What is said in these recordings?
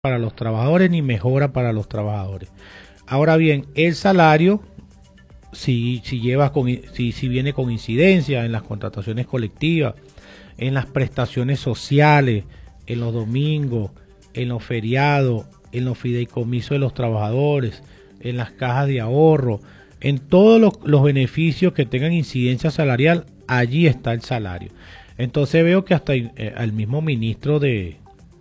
para los trabajadores ni mejora para los trabajadores. Ahora bien, el salario, si viene con incidencia en las contrataciones colectivas, en las prestaciones sociales, en los domingos, en los feriados, en los fideicomisos de los trabajadores, en las cajas de ahorro, en todos los beneficios que tengan incidencia salarial, allí está el salario. Entonces veo que hasta el mismo ministro de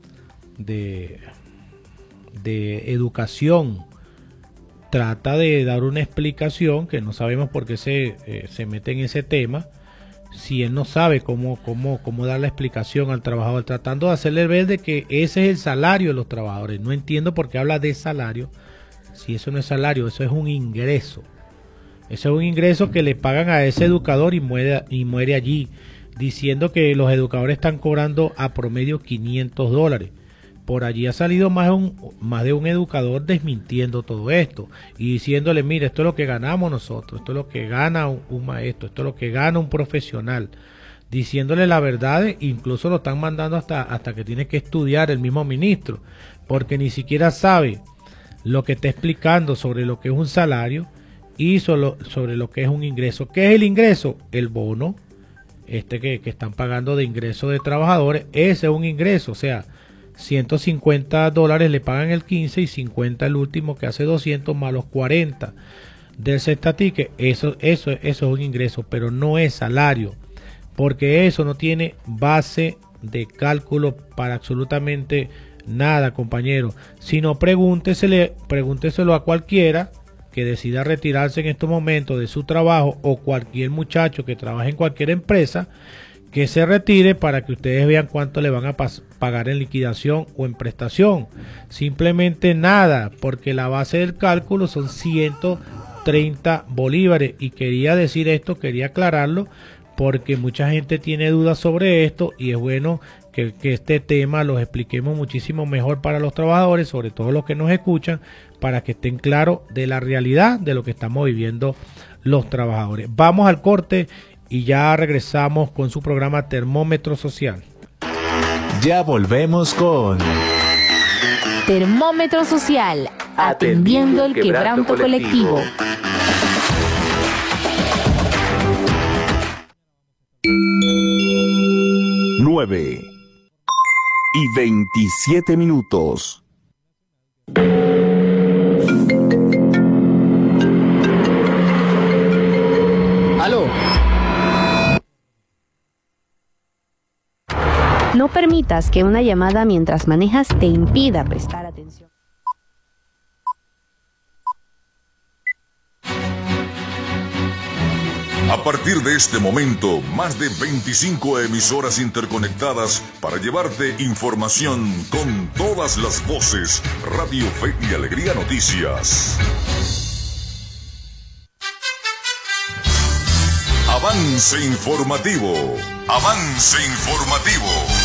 Educación trata de dar una explicación, que no sabemos por qué se mete en ese tema, si él no sabe cómo dar la explicación al trabajador, tratando de hacerle ver de que ese es el salario de los trabajadores. No entiendo por qué habla de salario, si eso no es salario, eso es un ingreso. Eso es un ingreso que le pagan a ese educador y muere allí, diciendo que los educadores están cobrando a promedio $500. Por allí ha salido más de un educador desmintiendo todo esto y diciéndole, mire, esto es lo que ganamos nosotros, esto es lo que gana un maestro, esto es lo que gana un profesional, diciéndole la verdad. Incluso lo están mandando hasta que tiene que estudiar el mismo ministro, porque ni siquiera sabe lo que está explicando sobre lo que es un salario y sobre lo que es un ingreso. ¿Qué es el ingreso? El bono que están pagando de ingreso de trabajadores, ese es un ingreso, o sea, $150 le pagan el 15 y 50 el último, que hace 200 más los 40 del cestatique. Eso es un ingreso, pero no es salario, porque eso no tiene base de cálculo para absolutamente nada, compañero. Si no, pregúnteselo a cualquiera que decida retirarse en estos momentos de su trabajo, o cualquier muchacho que trabaje en cualquier empresa que se retire, para que ustedes vean cuánto le van a pagar en liquidación o en prestación. Simplemente nada, porque la base del cálculo son 130 bolívares. Y quería decir esto, quería aclararlo, porque mucha gente tiene dudas sobre esto y es bueno que este tema lo expliquemos muchísimo mejor para los trabajadores, sobre todo los que nos escuchan, para que estén claros de la realidad de lo que estamos viviendo los trabajadores. Vamos al corte y ya regresamos con su programa Termómetro Social. Ya volvemos con Termómetro Social, atendiendo el quebranto colectivo. 9:27. ¡Aló! No permitas que una llamada mientras manejas te impida prestar atención. A partir de este momento, más de 25 emisoras interconectadas para llevarte información con todas las voces. Radio Fe y Alegría Noticias. Avance informativo. Avance informativo.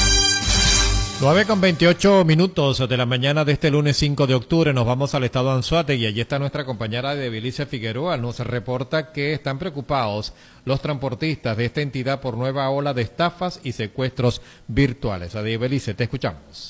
9:28 de la mañana de este lunes 5 de octubre. Nos vamos al estado Anzoátegui y allí está nuestra compañera Debelice Figueroa. Nos reporta que están preocupados los transportistas de esta entidad por nueva ola de estafas y secuestros virtuales. Debelice, te escuchamos.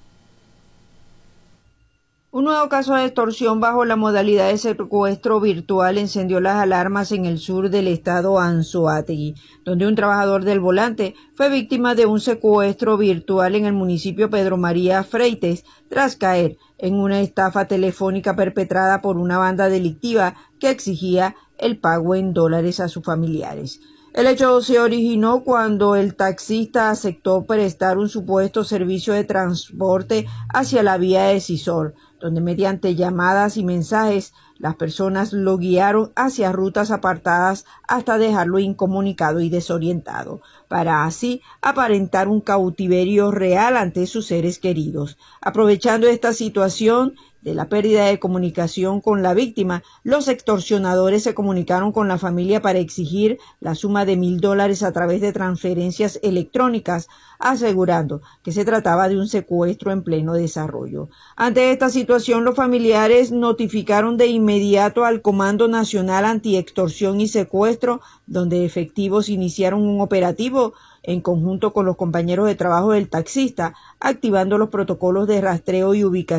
Un nuevo caso de extorsión bajo la modalidad de secuestro virtual encendió las alarmas en el sur del estado Anzoátegui, donde un trabajador del volante fue víctima de un secuestro virtual en el municipio Pedro María Freites, tras caer en una estafa telefónica perpetrada por una banda delictiva que exigía el pago en dólares a sus familiares. El hecho se originó cuando el taxista aceptó prestar un supuesto servicio de transporte hacia la vía de Cisor, donde mediante llamadas y mensajes las personas lo guiaron hacia rutas apartadas hasta dejarlo incomunicado y desorientado, para así aparentar un cautiverio real ante sus seres queridos. Aprovechando esta situación de la pérdida de comunicación con la víctima, los extorsionadores se comunicaron con la familia para exigir la suma de $1,000 a través de transferencias electrónicas, asegurando que se trataba de un secuestro en pleno desarrollo. Ante esta situación, los familiares notificaron de inmediato al Comando Nacional Antiextorsión y Secuestro, donde efectivos iniciaron un operativo en conjunto con los compañeros de trabajo del taxista, activando los protocolos de rastreo y ubicación